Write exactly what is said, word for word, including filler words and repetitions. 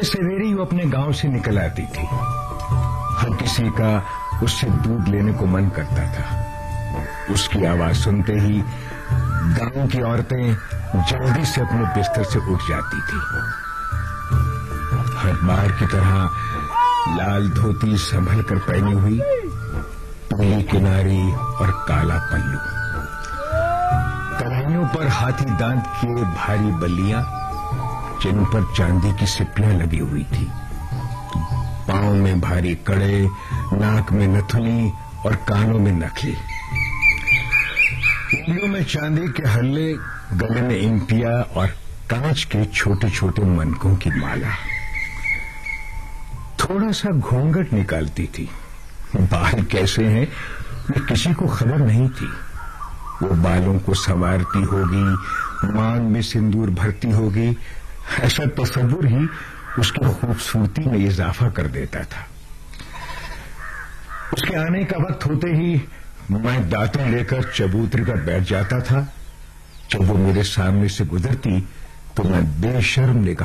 सुबह सवेरे ही वो अपने गांव से निकल आती थी। हर किसी का उससे दूध लेने को मन करता था। उसकी आवाज सुनते ही गांव की औरतें जल्दी से अपने बिस्तर से उठ जाती थी। हर बार की तरह लाल धोती संभल कर पहनी हुई, पीली किनारी और काला पल्लू, कलाइयों पर हाथी दांत के भारी बल्लियां जिन पर चांदी की सिप्पियां लगी हुई थी, पांव में भारी कड़े, नाक में नथुनी और कानों में नखली, उंगलियों में चांदी के हल्ले, गले में इम्पिया और कांच के छोटे छोटे मनकों की माला। थोड़ा सा घूंघट निकालती थी। बाल कैसे हैं ये किसी को खबर नहीं थी। वो बालों को संवारती होगी, मांग में सिंदूर भरती होगी, ऐसा तस्वुर ही उसकी खूबसूरती में इजाफा कर देता था। उसके आने का वक्त होते ही मैं दातुन लेकर चबूतरे पर बैठ जाता था। जब वो मेरे सामने से गुजरती तो मैं बेशर्म निगाह